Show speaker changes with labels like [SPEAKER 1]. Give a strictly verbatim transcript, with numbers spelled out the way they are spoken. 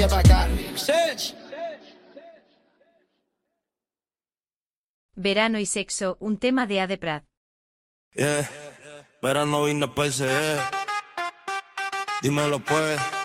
[SPEAKER 1] Verano y sexo, un tema de Ade Prat.
[SPEAKER 2] Yeah, verano vine P C E. Dímelo pues.